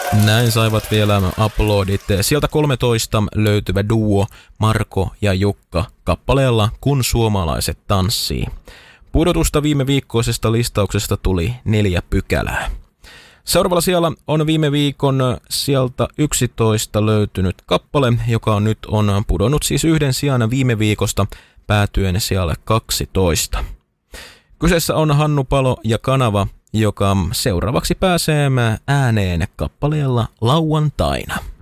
Näin saivat vielä uploadit. Sieltä 13 löytyvä duo Marko ja Jukka kappaleella Kun suomalaiset tanssii. Pudotusta viime viikkoisesta listauksesta tuli 4 pykälää. Seuraavalla siellä on viime viikon sieltä 11 löytynyt kappale, joka nyt on pudonnut siis yhden sijaan viime viikosta päätyen siellä 12. Kyseessä on Hannu Palo ja Kanava, joka seuraavaksi pääsee ääneen kappaleella Lauantaina.